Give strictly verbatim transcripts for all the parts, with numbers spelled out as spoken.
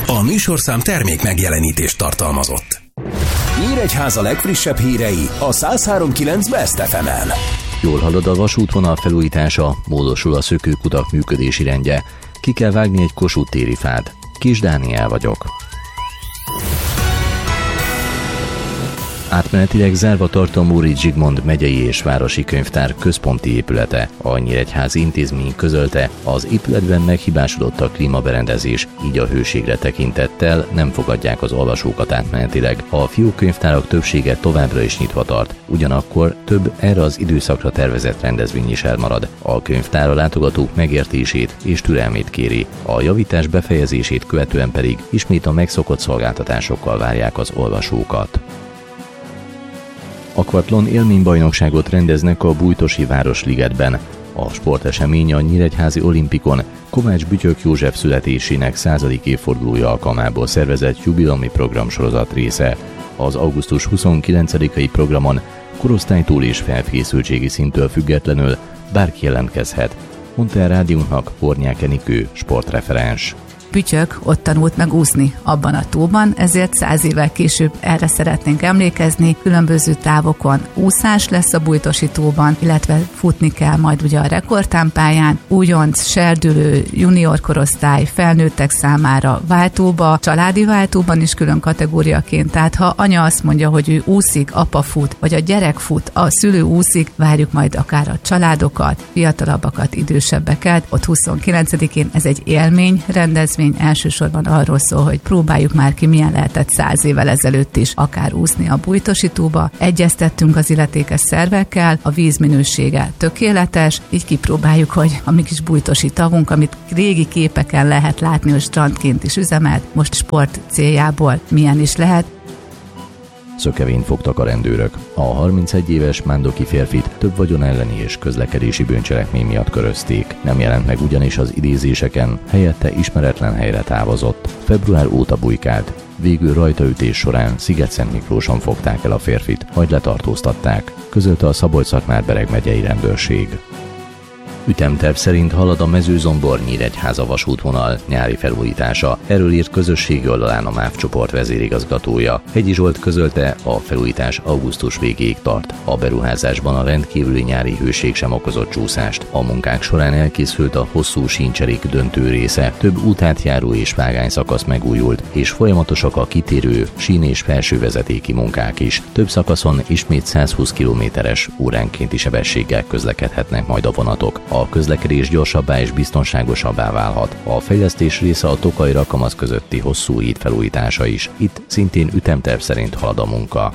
A műsorszám termék megjelenítést tartalmazott. Nyíregyháza legfrissebb hírei a száz három kilenc Best ef emen. Jól halad a vasútvonal felújítása, módosul a szökőkutak működési rendje. Ki kell vágni egy Kossuth téri fát. Kis Dániel vagyok. Átmenetileg zárva tart a Móricz Zsigmond megyei és városi könyvtár központi épülete. A nyíregyházi intézmény közölte, az épületben meghibásodott a klímaberendezés, így a hőségre tekintettel nem fogadják az olvasókat átmenetileg. A fiókönyvtárak többsége továbbra is nyitva tart, ugyanakkor több erre az időszakra tervezett rendezvény is elmarad. A könyvtár a látogatók megértését és türelmét kéri, a javítás befejezését követően pedig ismét a megszokott szolgáltatásokkal várják az olvasókat. Akvatlon élménybajnokságot rendeznek a Bújtosi Városligetben. A sportesemény a Nyíregyházi Olimpikon Kovács Bütyök József születésének századik évfordulója alkalmából szervezett jubileumi programsorozat része. Az augusztus huszonkilencedikai programon korosztálytól és felkészültségi szinttől függetlenül bárki jelentkezhet, mondta el rádiónknak Hornyák Enikő, sportreferens. Bütyök ott tanult meg úszni abban a tóban, ezért száz évvel később erre szeretnénk emlékezni. Különböző távokon úszás lesz a Bújtosi tóban, illetve futni kell majd ugye a rekordtámpályán. Újonc, serdülő, junior korosztály, felnőttek számára váltóba, családi váltóban is külön kategóriaként. Tehát ha anya azt mondja, hogy ő úszik, apa fut, vagy a gyerek fut, a szülő úszik, várjuk majd akár a családokat, fiatalabbakat, idősebbeket. Ott huszonkilencedikén ez egy élmény rendezvény, elsősorban arról szól, hogy próbáljuk már ki, milyen lehetett száz évvel ezelőtt is akár úszni a Bújtosi tóba. Egyeztettünk az illetékes szervekkel, a víz minősége tökéletes, így kipróbáljuk, hogy a mi kis bújtosi tavunk, amit régi képeken lehet látni, hogy strandként is üzemelt, most sport céljából milyen is lehet. Szökevényt fogtak a rendőrök. A harmincegy éves mándoki férfit több vagyon elleni és közlekedési bűncselekmény miatt körözték. Nem jelent meg ugyanis az idézéseken, helyette ismeretlen helyre távozott. Február óta bujkált. Végül rajtaütés során Szigetszentmiklóson fogták el a férfit, majd letartóztatták, közölte a Szabolcs-Szatmár-Bereg megyei rendőrség. Ütemterv szerint halad a Mezőzombor-Nyíregyháza vasútvonal nyári felújítása. Erről írt közösségi oldalán a MÁV csoport vezérigazgatója. Hegyi Zsolt közölte, a felújítás augusztus végéig tart. A beruházásban a rendkívüli nyári hőség sem okozott csúszást. A munkák során elkészült a hosszú síncserék döntő része, több útátjáró és vágányszakasz megújult, és folyamatosak a kitérő, sín- és felsővezetéki munkák is. Több szakaszon ismét százhúsz kilométeres óránkénti sebességgel közlekedhetnek majd a vonatok. A közlekedés gyorsabbá és biztonságosabbá válhat. A fejlesztés része a Tokaj-Rakamasz közötti hosszú híd felújítása is. Itt szintén ütemterv szerint halad a munka.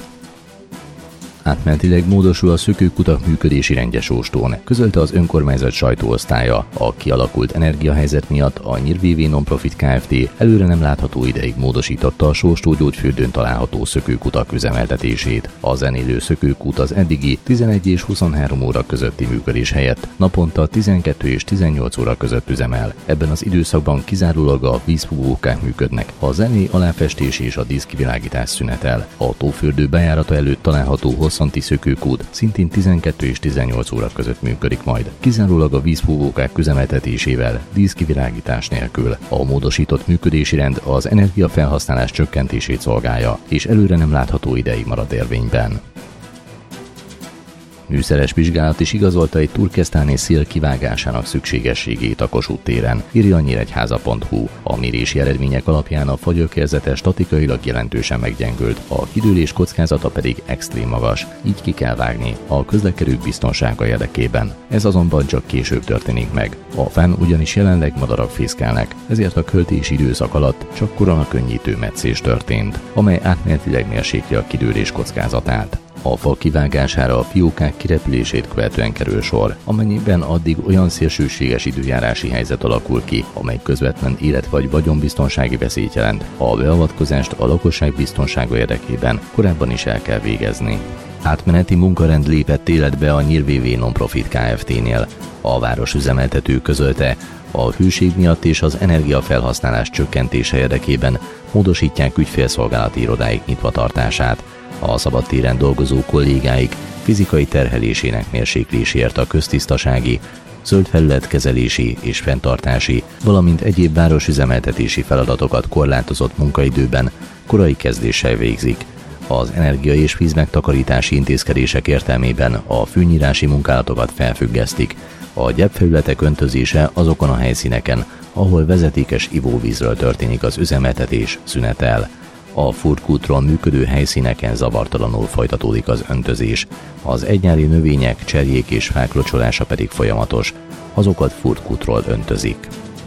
Átmenetileg módosul a szökőkutak működési rendje Sóstón, közölte az önkormányzat sajtóosztálya. A kialakult energiahelyzet miatt a Nyír vé vé Nonprofit Kft. Előre nem látható ideig módosította a Sóstó gyógyfürdőn található szökőkutak üzemeltetését. A zenélő szökőkút az eddigi tizenegy és huszonhárom óra közötti működés helyett naponta tizenkettő és tizennyolc óra között üzemel. Ebben az időszakban kizárólag a vízfúvókák működnek, a zené, aláfestés és a díszkivilágítás szünetel. A tófürdő bejárata előtt található hosszanti szökőkút szintén tizenkettő és tizennyolc óra között működik majd, kizárólag a vízfúvókák üzemeltetésével, díszkivilágítás nélkül. A módosított működési rend az energiafelhasználás csökkentését szolgálja, és előre nem látható ideig marad érvényben. Műszeres vizsgálat is igazolta egy turkesztáni szél kivágásának szükségességét a Kossuth téren, írja a nyíregyháza pont hu. A mérési eredmények alapján a fagyőkérzete statikailag jelentősen meggyengült, a kidőlés kockázata pedig extrém magas, így ki kell vágni a közlekedők biztonsága érdekében. Ez azonban csak később történik meg. A fán ugyanis jelenleg madarak fészkelnek, ezért a költési időszak alatt csak koronakönnyítő metszés történt, amely átmenetileg mérsékli a kidőlés kockázatát. A fa kivágására a fiókák kirepülését követően kerül sor, amennyiben addig olyan szélsőséges időjárási helyzet alakul ki, amely közvetlen élet- vagy vagyonbiztonsági veszélyt jelent. A beavatkozást a lakosság biztonsága érdekében korábban is el kell végezni. Átmeneti munkarend lépett életbe a Nyír vé vé Nonprofit Kft-nél. A városüzemeltető közölte, a hőség miatt és az energiafelhasználás csökkentése érdekében módosítják ügyfélszolgálati irodáik nyitvatartását. A szabadtéren dolgozó kollégáik fizikai terhelésének mérsékléséért a köztisztasági, zöld felületkezelési és fenntartási, valamint egyéb városüzemeltetési feladatokat korlátozott munkaidőben korai kezdéssel végzik. Az energia- és vízmegtakarítási intézkedések értelmében a fűnyírási munkálatokat felfüggesztik. A gyepfelületek öntözése azokon a helyszíneken, ahol vezetékes ivóvízről történik az üzemeltetés, szünetel. A furtkútról működő helyszíneken zavartalanul folytatódik az öntözés. Az egynyári növények, cserjék és fák locsolása pedig folyamatos. Azokat furtkútról öntözik.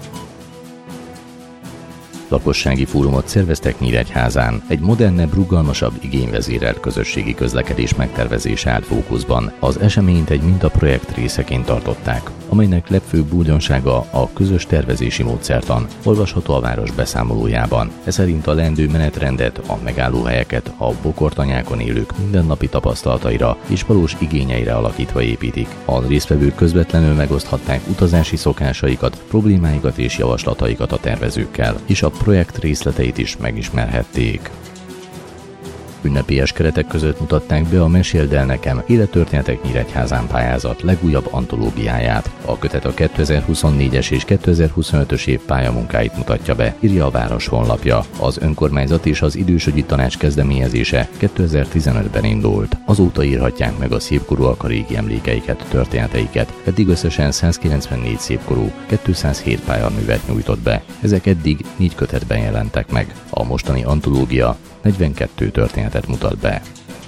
Lakossági fórumot szerveztek Nyíregyházán. Egy modernebb, rugalmasabb, igényvezérelt közösségi közlekedés megtervezése állt fókuszban. Az eseményt egy mintaprojekt részeként tartották, amelynek legfőbb újdonsága a közös tervezési módszertan, olvasható a város beszámolójában. Ez szerint a leendő menetrendet, a megállóhelyeket a bokortanyákon élők mindennapi tapasztalataira és valós igényeire alakítva építik. A résztvevők közvetlenül megoszthatták utazási szokásaikat, problémáikat és javaslataikat a tervezőkkel, és a projekt részleteit is megismerhették. Ünnepélyes keretek között mutatták be a Meséld el nekem Élettörténetek Nyíregyházán pályázat legújabb antológiáját. A kötet a kétezer-huszonnégyes és kétezer-huszonötös év pályamunkáit mutatja be, írja a város honlapja. Az önkormányzat és az idősügyi tanács kezdeményezése kétezer-tizenötben indult. Azóta írhatják meg a szépkorúak a régi emlékeiket, történeteiket, eddig összesen százkilencvennégy szépkorú, kétszázhét pályaművet nyújtott be. Ezek eddig négy kötetben jelentek meg. A mostani antológia negyvenkettő történetet mutat be.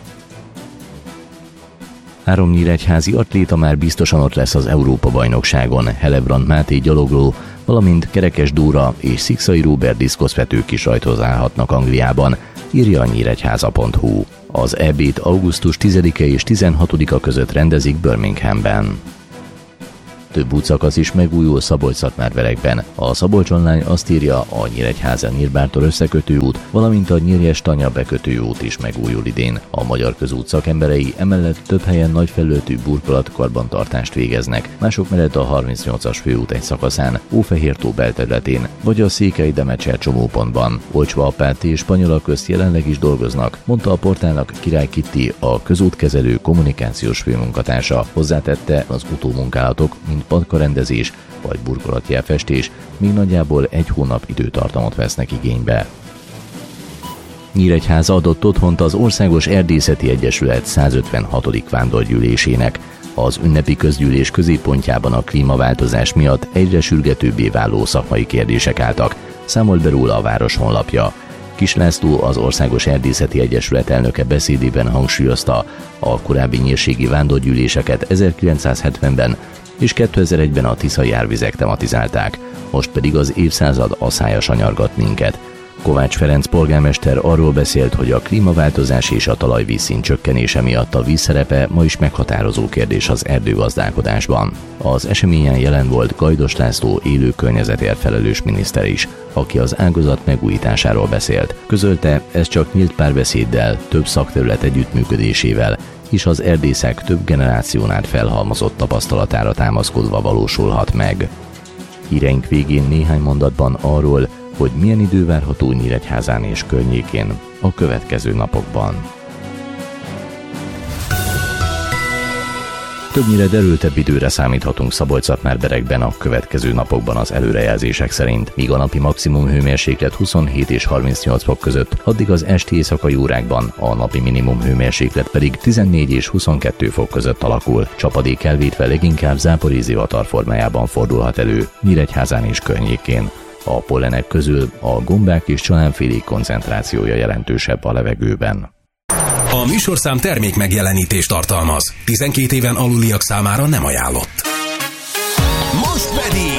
Három nyíregyházi atléta már biztosan ott lesz az Európa-bajnokságon. Helebrand Máté gyalogló, valamint Kerekes Dóra és Szikszai Róbert diszkoszvetők is rajthoz állhatnak Angliában, írja a nyíregyháza pont hu. Az é bét augusztus tizedike és tizenhatodika között rendezik Birminghamben. Több útszakasz is megújul Szabolcs-Szatmárverekben. A Szabolcs Online azt írja, a Nyíregyháza-Nyírbártól összekötő út, valamint a Nyírjes-Tanya bekötő út is megújul idén. A Magyar Közút szakemberei emellett több helyen nagy felületű burkolat-karbantartást végeznek, mások mellett a harmincnyolcas főút egy szakaszán, Ófehértó belterületén, vagy a Székely-Demecser csomópontban. Olcsva-Apáti és Spanyolak közt jelenleg is dolgoznak, mondta a portálnak Király Kitti, a közútkezelő kommunikációs főmunkatársa. Hozzátette, az utómunkálatok, mint padkarendezés vagy burkolatjelfestés még nagyjából egy hónap időtartamot vesznek igénybe. Nyíregyháza adott otthont az Országos Erdészeti Egyesület százötvenhatodik vándorgyűlésének. Az ünnepi közgyűlés középpontjában a klímaváltozás miatt egyre sürgetőbbé váló szakmai kérdések álltak, számolt be róla a város honlapja. Kis László, az Országos Erdészeti Egyesület elnöke beszédében hangsúlyozta, a korábbi nyírségi vándorgyűléseket ezerkilencszázhetvenben és kétezer-egyben a Tiszai árvizek tematizálták, most pedig az évszázad aszája sanyargat minket. Kovács Ferenc polgármester arról beszélt, hogy a klímaváltozás és a talajvízszint csökkenése miatt a víz szerepe ma is meghatározó kérdés az erdőgazdálkodásban. Az eseményen jelen volt Gajdos László élő környezetért felelős miniszter is, aki az ágazat megújításáról beszélt. Közölte, ez csak nyílt párbeszéddel, több szakterület együttműködésével és az erdészek több generáción át felhalmozott tapasztalatára támaszkodva valósulhat meg. Híreink végén néhány mondatban arról, hogy milyen idő várható Nyíregyházán és környékén a következő napokban. Többnyire derültebb időre számíthatunk Szabolcs-Szatmárverekben a következő napokban az előrejelzések szerint, míg a napi maximum hőmérséklet huszonhét és harmincnyolc fok között, addig az esti éjszakai órákban a napi minimum hőmérséklet pedig tizennégy és huszonkettő fok között alakul. Csapadék elvétve leginkább záporízivatar formájában fordulhat elő Nyíregyházán és környékén. A pollenek közül a gombák és csalánfélék koncentrációja jelentősebb a levegőben. A műsorszám termék megjelenítést tartalmaz. tizenkét éven aluliak számára nem ajánlott. Most pedig